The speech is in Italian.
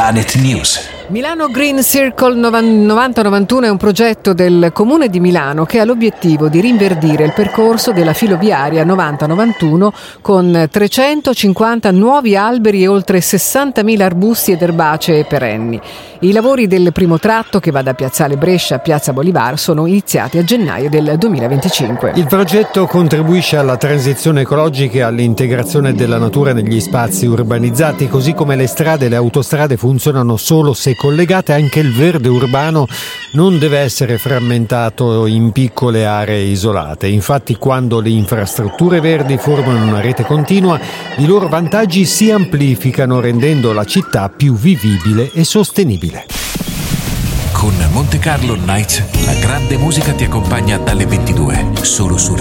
Planet News. Milano Green Circle 90-91 è un progetto del Comune di Milano che ha l'obiettivo di rinverdire il percorso della filoviaria 90-91 con 350 nuovi alberi e oltre 60.000 arbusti ed erbacee perenni. I lavori del primo tratto, che va da Piazzale Brescia a Piazza Bolivar, sono iniziati a gennaio del 2025. Il progetto contribuisce alla transizione ecologica e all'integrazione della natura negli spazi urbanizzati, così come le strade e le autostrade funzionano solo se collegate. Anche il verde urbano non deve essere frammentato in piccole aree isolate. Infatti, quando le infrastrutture verdi formano una rete continua, i loro vantaggi si amplificano, rendendo la città più vivibile e sostenibile. Con Monte Carlo Nights, la grande musica ti accompagna dalle 22, solo su